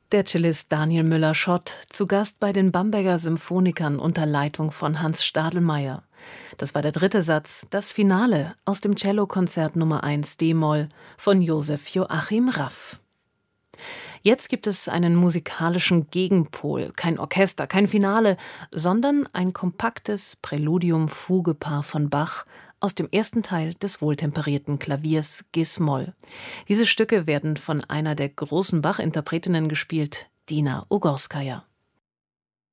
Der Cellist Daniel Müller-Schott, zu Gast bei den Bamberger Symphonikern unter Leitung von Hans Stadelmeier. Das war der dritte Satz, das Finale aus dem Cellokonzert Nummer 1 d-Moll von Josef Joachim Raff. Jetzt gibt es einen musikalischen Gegenpol, kein Orchester, kein Finale, sondern ein kompaktes Präludium-Fuge-Paar von Bach aus dem ersten Teil des wohltemperierten Klaviers Gs-Moll. Diese Stücke werden von einer der großen Bach-Interpretinnen gespielt, Dina Ugorskaja.